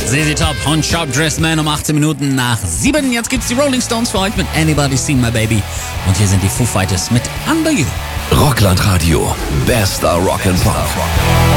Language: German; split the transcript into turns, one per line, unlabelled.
ZZ Top und Sharp Dressed Man um 18 Minuten nach 7. Jetzt gibt's die Rolling Stones für heute mit Anybody Seen My Baby. Und hier sind die Foo Fighters mit Under You.
Rockland Radio. Bester Rock and Pop.